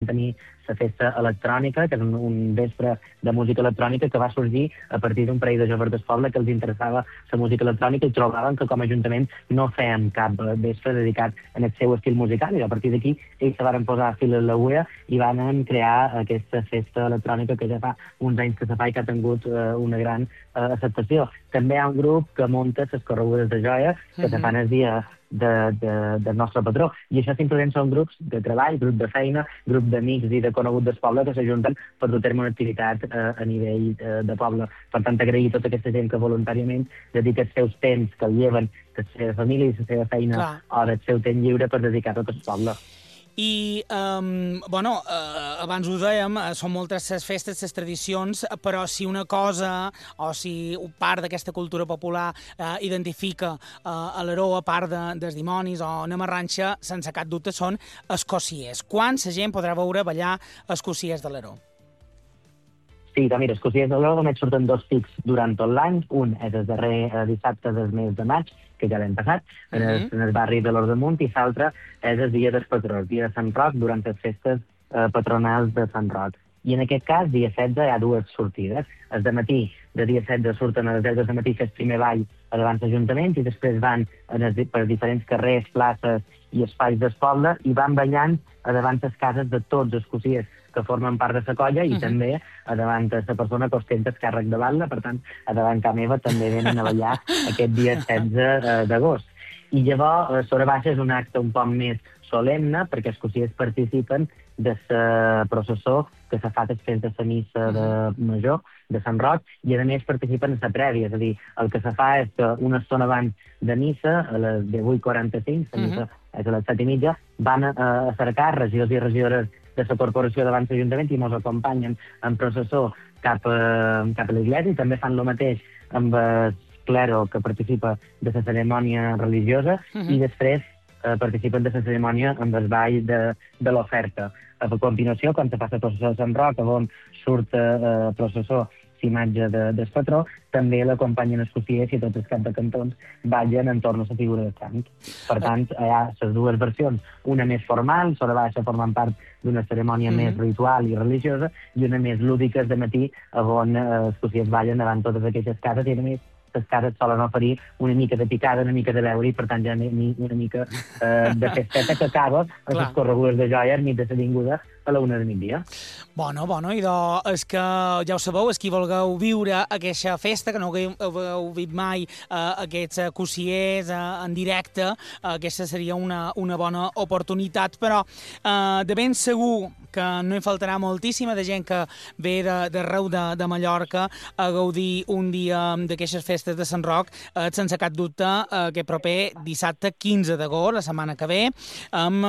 tenir la festa electrònica, que és un vespre de música electrònica que va sorgir a partir d'un parell de joves del poble que els interessava la música electrònica i trobaven que com a Ajuntament no fèiem cap vespre dedicat al seu estil musical, i a partir d'aquí ells se van posar fil a l'agulla i van crear aquesta festa electrònica que ja fa uns anys que se fa i que ha tingut una gran acceptació. També hi ha un grup que munta les corregudes de joia que se fan el dia del nostre patró. I això simplement són grups de treball, grup de feina, grup d'amics i de coneguts del poble que s'ajunten per dur a terme una activitat a nivell de poble. Per tant, agrair a tota aquesta gent que voluntàriament dedica els seus temps, que el lleven de la seva família i la seva feina o del seu temps lliure per dedicar tot el poble. I, abans ho dèiem, són moltes les festes, les tradicions, però si una cosa o si part d'aquesta cultura popular identifica a l'Aró, a part dels dimonis o una marranxa, sense cap dubte són els cossiers. Quan la gent podrà veure ballar els cossiers de l'Aró? Sí, mira, els cossiers de l'Aró només surten 2 pics durant tot l'any. Un és el darrer dissabte del mes de maig, que ja l'hem passat, en el barri de l'Ordemunt, i l'altre és el dia del patró, el dia de Sant Roc, durant les festes patronals de Sant Roc. I en aquest cas, dia 16, hi ha 2 sortides. El de matí, de dia 16, surten a les 10 del matí, que és el primer ball davant l'Ajuntament, i després van per diferents carrers, places i espais del poble, i van ballant davant les cases de tots els cossiers que formen part de la colla i també davant de la persona que ostenta el càrrec de balla. Per tant, davant ca meva també venen a ballar aquest dia 16 d'agost. I llavors, sobre baixa és un acte un poc més solemne, perquè els cossiers participen de la processó que se fa després de la missa de major de Sant Roc, i a més participen en la prèvia, és a dir, el que se fa és que una estona abans de missa, a les 18:45, la missa és a les 7:30, van a cercar regidors i regidores de la corporació davant l'Ajuntament i ens acompanyen en processó cap a l'església, i també fan el mateix amb el clero que participa de la cerimònia religiosa i després participen de la cerimònia amb el ball de l'oferta. A continuació, quan se fa la processó de Sant Roc, on surt a processó l'imatge del patró, també l'acompanyen els cossiers i tots els caps de cantons ballen entorn a la figura de sant. Per tant, hi ha les 2 versions, una més formal, sobre baixa formant part d'una cerimònia més ritual i religiosa, i una més lúdica de matí, on els cossiers ballen davant totes aquestes cases, i a més les cases solen oferir una mica de picada, una mica de beure, i per tant hi ha una mica de festeta que acaba a les corregudes de joia al mig de l'avinguda a la 1 del migdia. Bueno, idò és que ja ho sabeu, és qui vulgueu viure aquesta festa, que no heu vist mai aquests cossiers en directe, aquesta seria una bona oportunitat, però de ben segur que no hi faltarà moltíssima de gent que ve d'arreu de Mallorca a gaudir un dia d'aquestes festes de Sant Roc, sense cap dubte aquest proper dissabte 15 d'agost, la setmana que ve, amb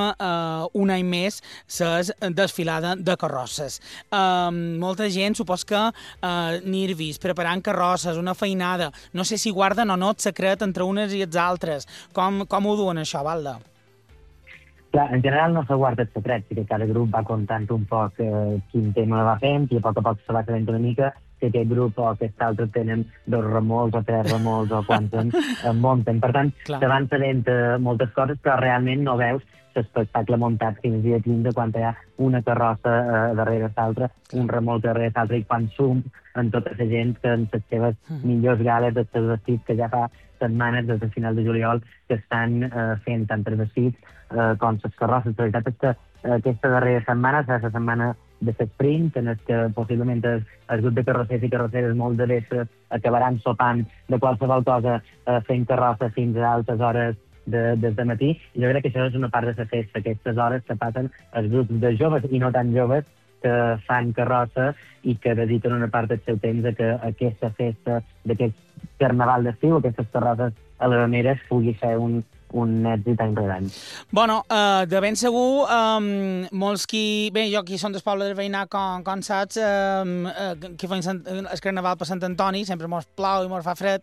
un any més la desfilada de carrosses. Molta gent supos que nervis, preparant carrosses, una feinada, no sé si guarden o no el secret entre unes i els altres. Com ho duen això, Balda? Clar, en general no se guarda el secret, sí que cada grup va contant un poc quin tema va fent, i a poc se va sabent una mica que aquest grup o aquest altre tenen 2 remolcs o 3 remolcs o quants en munten. Per tant, se van sabent moltes coses, però realment no veus l'espectacle muntat fins al dia 15, quan hi ha una carrossa darrere l'altra, un remolc darrere l'altre, i quan sum en tota la gent que en les seves millors gales, els seus vestits, que ja fa setmanes, des del final de juliol, que estan fent tant els vestits com les carrosses. La veritat és que aquesta darrera setmana serà la setmana de l'esprint, en què possiblement el grup de carrossers i carrosseres molt de vespre acabaran sopant de qualsevol cosa, fent carrosses fins a altes hores des de matí. I jo crec que això és una part de la festa, aquestes hores que passen els grups de joves i no tan joves que fan carrossa i que dediquen una part del seu temps a que aquesta festa d'aquest carnaval d'estiu, aquestes carrosses a les rameres, pugui ser un èxit any rere any. Bueno, de ben segur, molts qui... Bé, jo aquí som del poble del Veïnat, com saps, que fan el carnaval per Sant Antoni, sempre mos plou i mos fa fred,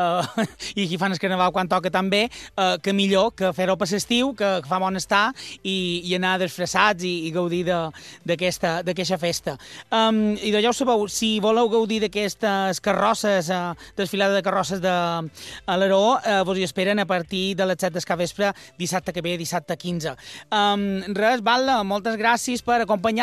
i qui fan el carnaval quan toca també, que millor que fer-ho per l'estiu, que fa bon estar, i anar disfressats i gaudir d'aquesta festa. I ja ho sabeu, si voleu gaudir d'aquestes carrosses, desfilada de carrosses a l'Aró, vos hi esperen a partir de les 7 del capvespre, dissabte que ve, dissabte 15. Res, Balda, moltes gràcies per acompanyar